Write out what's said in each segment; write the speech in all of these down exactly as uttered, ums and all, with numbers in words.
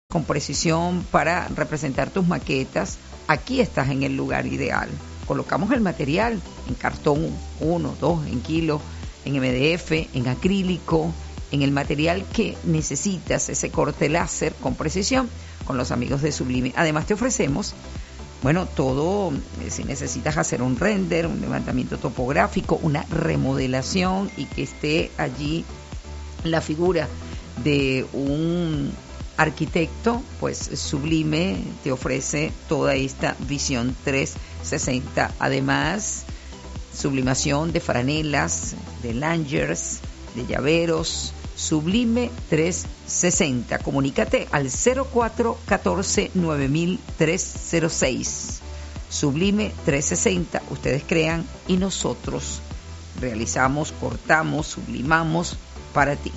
con precisión para representar tus maquetas, aquí estás en el lugar ideal. Colocamos el material en cartón uno, dos, en kilo, en M D F, en acrílico, en el material que necesitas, ese corte láser con precisión, con los amigos de Sublime. Además te ofrecemos, bueno, todo, eh, si necesitas hacer un render, un levantamiento topográfico, una remodelación y que esté allí la figura de un arquitecto, pues Sublime te ofrece toda esta visión trescientos sesenta. Además, sublimación de franelas, de lanyards, de llaveros. Sublime trescientos sesenta. Comunícate al cero cuatro uno cuatro nueve mil tres cero seis. Sublime trescientos sesenta. Ustedes crean y nosotros realizamos, cortamos, sublimamos para ti.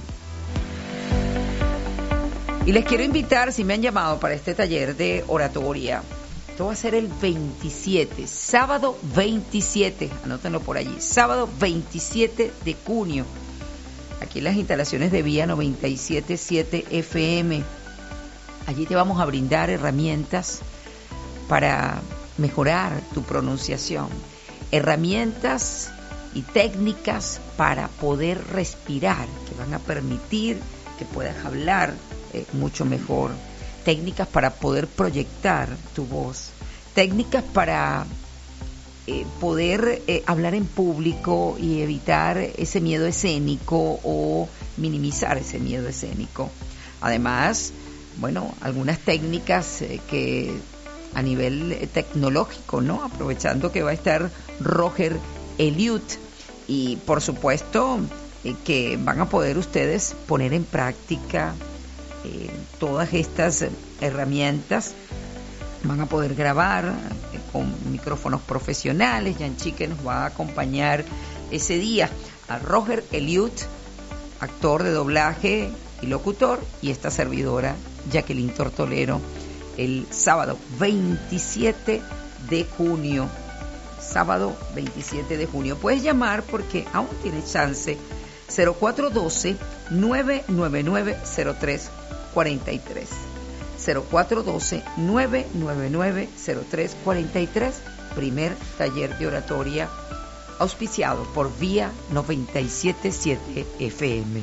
Y les quiero invitar, si me han llamado para este taller de oratoria, esto va a ser el veintisiete, sábado veintisiete, anótenlo por allí, sábado veintisiete de junio, aquí en las instalaciones de Vía noventa y siete punto siete F M. Allí te vamos a brindar herramientas para mejorar tu pronunciación, herramientas y técnicas para poder respirar, que van a permitir que puedas hablar eh, mucho mejor, técnicas para poder proyectar tu voz, técnicas para eh, poder eh, hablar en público y evitar ese miedo escénico o minimizar ese miedo escénico. Además, bueno, algunas técnicas eh, que a nivel eh, tecnológico, ¿no? Aprovechando que va a estar Roger Eliot y por supuesto eh, que van a poder ustedes poner en práctica Eh, todas estas herramientas, van a poder grabar eh, con micrófonos profesionales. Yanchi, que nos va a acompañar ese día, a Roger Eliot, actor de doblaje y locutor, y esta servidora Jacqueline Tortolero, el sábado veintisiete de junio. Sábado veintisiete de junio. Puedes llamar porque aún tienes chance. Cero cuatro uno dos, nueve nueve nueve, cero tres cuatro tres. Cero cuatro uno dos, nueve nueve nueve, cero tres cuatro tres. Primer taller de oratoria auspiciado por Vía noventa y siete punto siete F M.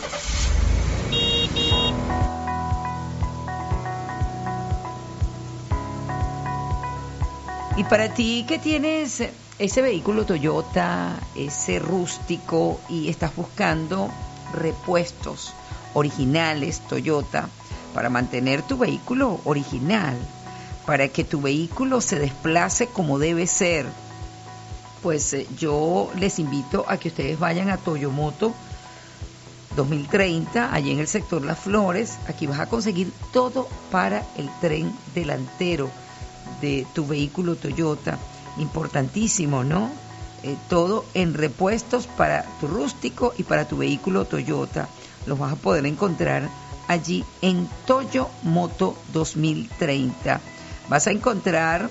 Y para ti que tienes ese vehículo Toyota, ese rústico, y estás buscando repuestos originales Toyota para mantener tu vehículo original, para que tu vehículo se desplace como debe ser, pues eh, yo les invito a que ustedes vayan a Toyomoto dos mil treinta, allí en el sector Las Flores. Aquí vas a conseguir todo para el tren delantero de tu vehículo Toyota. Importantísimo, ¿no? Eh, todo en repuestos para tu rústico y para tu vehículo Toyota. Los vas a poder encontrar allí en Toyomoto dos mil treinta. Vas a encontrar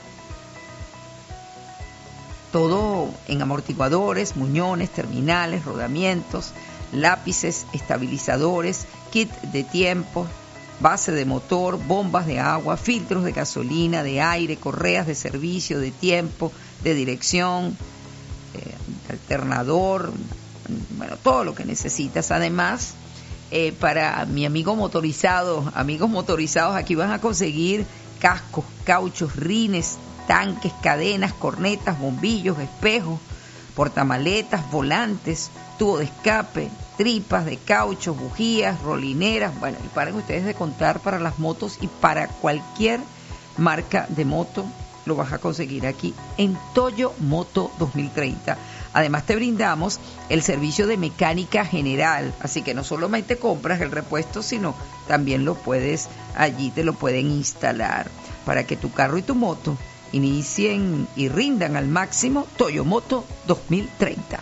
todo en amortiguadores, muñones, terminales, rodamientos, lápices, estabilizadores, kit de tiempo, base de motor, bombas de agua, filtros de gasolina, de aire, correas de servicio, de tiempo, de dirección, eh, alternador, bueno, todo lo que necesitas. Además, eh, para mi amigo motorizado, amigos motorizados, aquí van a conseguir cascos, cauchos, rines, tanques, cadenas, cornetas, bombillos, espejos, portamaletas, volantes, tubo de escape, tripas de caucho, bujías, rolineras. Bueno, y paren ustedes de contar, para las motos y para cualquier marca de moto lo vas a conseguir aquí en Toyomoto dos mil treinta. Además te brindamos el servicio de mecánica general, así que no solamente compras el repuesto, sino también lo puedes, allí te lo pueden instalar para que tu carro y tu moto inicien y rindan al máximo. Toyomoto dos mil treinta.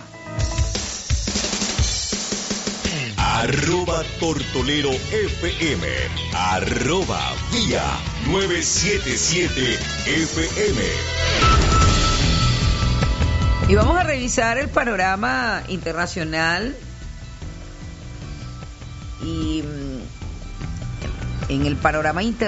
Arroba Tortolero F M, arroba Vía novecientos setenta y siete F M. Y vamos a revisar el panorama internacional. Y en el panorama internacional